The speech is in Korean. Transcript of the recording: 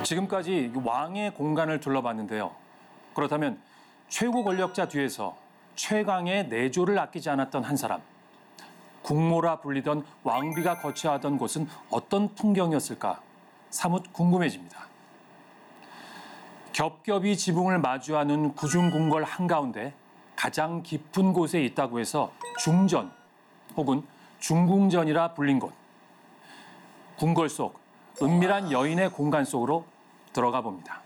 지금까지 왕의 공간을 둘러봤는데요. 그렇다면 최고 권력자 뒤에서 최강의 내조를 아끼지 않았던 한 사람. 국모라 불리던 왕비가 거처하던 곳은 어떤 풍경이었을까 사뭇 궁금해집니다. 겹겹이 지붕을 마주하는 구중궁궐 한가운데 가장 깊은 곳에 있다고 해서 중전 혹은 중궁전이라 불린 곳. 궁궐 속 은밀한 여인의 공간 속으로 들어가 봅니다.